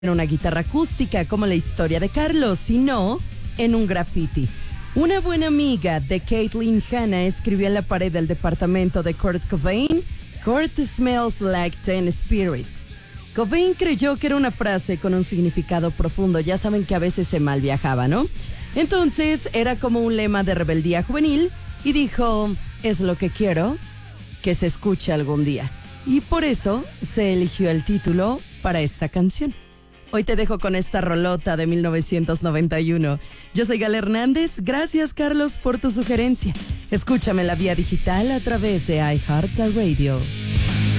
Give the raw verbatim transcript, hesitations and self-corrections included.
en una guitarra acústica como la historia de Carlos, sino en un graffiti. Una buena amiga de Caitlyn Hanna escribió en la pared del departamento de Kurt Cobain: "Kurt smells like teen spirit". Cobain creyó que era una frase con un significado profundo. Ya saben que a veces se mal viajaba, ¿no? Entonces era como un lema de rebeldía juvenil y dijo: es lo que quiero que se escuche algún día. Y por eso se eligió el título para esta canción. Hoy te dejo con esta rolota de mil novecientos noventa y uno. Yo soy Gala Hernández. Gracias, Carlos, por tu sugerencia. Escúchame en la vía digital a través de iHeartRadio.